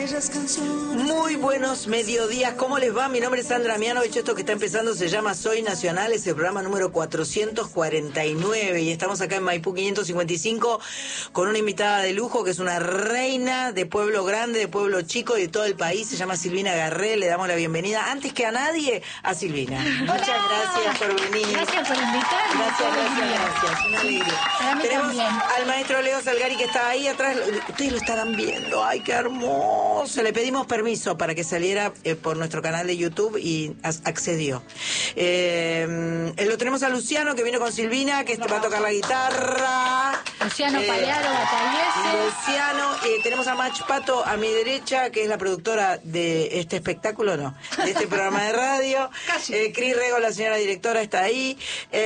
aquellas canciones. Muy buenos mediodías, ¿cómo les va? Mi nombre es Sandra Mianovich, esto que está empezando se llama Soy Nacional, es el programa número 449 y estamos acá en Maipú 555 con una invitada de lujo que es una reina de pueblo grande, de pueblo chico y de todo el país, se llama Silvina Garré, le damos la bienvenida antes que a nadie a Silvina. Hola. Muchas gracias por venir. Gracias por invitarme. Gracias, una alegría. Para mí Tenemos también. al maestro Leo Salgari que está ahí atrás, ustedes lo estarán viendo, ay qué hermoso, le pedimos permiso para que saliera por nuestro canal de YouTube y accedió. Lo tenemos a Luciano que vino con Silvina, que va a tocar la guitarra. Luciano Palearo Batallese. Luciano, tenemos a Mach Pato a mi derecha, que es la productora de este espectáculo, no, de este programa de radio. Cris Rego, la señora directora, está ahí.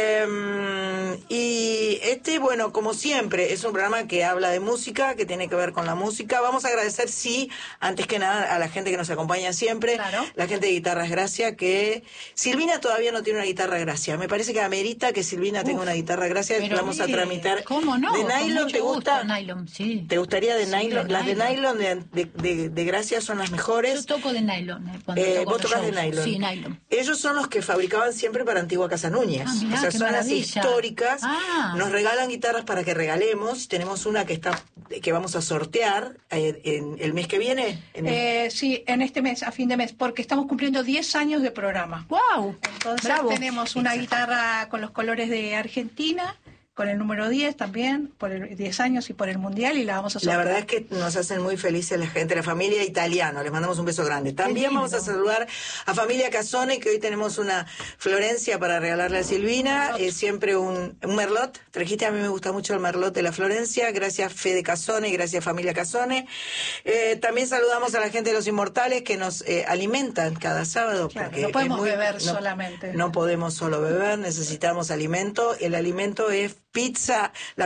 Y bueno, como siempre, es un programa que habla de música, que tiene que ver con la música. Vamos a agradecer, sí, antes que nada, a la gente que nos acompaña siempre, claro. La gente de Guitarras Gracia, que Silvina todavía no tiene una guitarra Gracia. Me parece que amerita que Silvina tenga una guitarra Gracia, pero vamos a tramitar. ¿Cómo no? ¿De nylon te gusta? Nylon, sí. ¿Te gustaría de nylon? De Las de nylon de Gracia son las mejores. Yo toco de nylon. Vos tocas de nylon. Sí, nylon. Ellos son los que fabricaban siempre para Antigua Casa Núñez. Mirá, o sea, qué son las maravilla. históricas. Nos regalan guitarras para que regalemos. Tenemos una que vamos a sortear en el mes que viene. Sí, en este mes, a fin de mes, porque estamos cumpliendo 10 años de programa. ¡Wow! Entonces Bravo. tenemos una guitarra con los colores de Argentina, con el número 10 también, por el 10 años y por el Mundial, y la vamos a sortear. La verdad es que nos hacen muy felices la gente, la familia italiana, les mandamos un beso grande. También vamos a saludar a familia Casone, que hoy tenemos una Florencia para regalarle a Silvina, siempre un Merlot, trajiste, a mí me gusta mucho el Merlot de la Florencia, gracias Fede Casone, gracias familia Casone. También saludamos a la gente de Los Inmortales que nos alimentan cada sábado. Claro, porque no podemos beber no, solamente. No podemos solo beber, necesitamos alimento, el alimento es pizza.